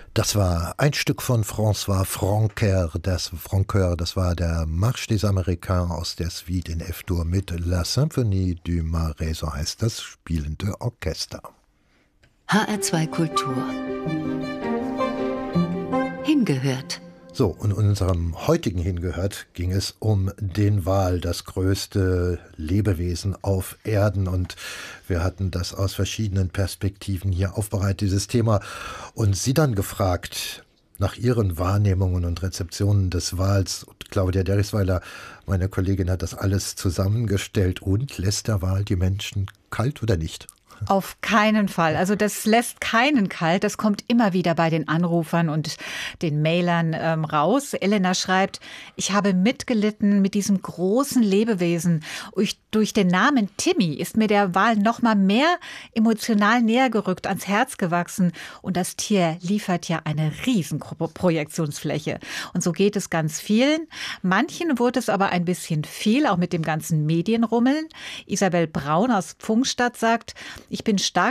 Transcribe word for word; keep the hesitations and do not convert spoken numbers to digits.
Das war ein Stück von François Francoeur, das Francoeur, das war der Marche des Américains aus der Suite in F-Dur mit La Symphonie du Marais, so heißt das spielende Orchester. H R zwei Kultur. Hingehört. So, und in unserem heutigen Hingehört ging es um den Wal, das größte Lebewesen auf Erden. Und wir hatten das aus verschiedenen Perspektiven hier aufbereitet, dieses Thema. Und Sie dann gefragt nach Ihren Wahrnehmungen und Rezeptionen des Wals. Und Claudia Derrisweiler, meine Kollegin, hat das alles zusammengestellt. Und lässt der Wal die Menschen kalt oder nicht? Auf keinen Fall. Also das lässt keinen kalt. Das kommt immer wieder bei den Anrufern und den Mailern ähm, raus. Elena schreibt, ich habe mitgelitten mit diesem großen Lebewesen. Durch, durch den Namen Timmy ist mir der Wal noch mal mehr emotional näher gerückt, ans Herz gewachsen. Und das Tier liefert ja eine riesen Projektionsfläche. Und so geht es ganz vielen. Manchen wurde es aber ein bisschen viel, auch mit dem ganzen Medienrummeln. Isabel Braun aus Pfungstadt sagt, ich bin stark